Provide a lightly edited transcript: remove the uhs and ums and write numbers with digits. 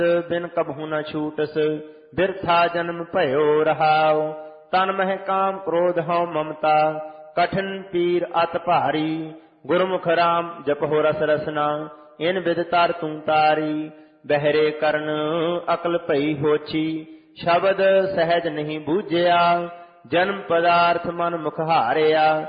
ਬਿਨ ਕਬਹੂ ਨ ਛੂਟਸ ਬਿਰਥਾ ਜਨਮ ਭਇਓ ਰਹਾਉ। ਤਨ ਮਹਿ ਕਾਮ ਕ੍ਰੋਧ ਹਉ ਮਮਤਾ ਕਠਿਨ ਪੀਰ ਅਤ ਭਾਰੀ। ਗੁਰਮੁਖ ਰਾਮ ਜਪਹੁ ਰਸ ਰਸਨਾ ਇਨ ਬਿਦ ਤਰ ਤੂੰ ਤਾਰੀ। ਬਹਿਰੇ ਕਰਨ ਅਕਲ ਭਈ ਹੋਛੀ ਸ਼ਬਦ ਸਹਿਜ ਨਹੀਂ ਬੂਝਿਆ। ਜਨਮ ਪਦਾਰਥ ਮਨ ਮੁਖ ਹਾਰਿਆ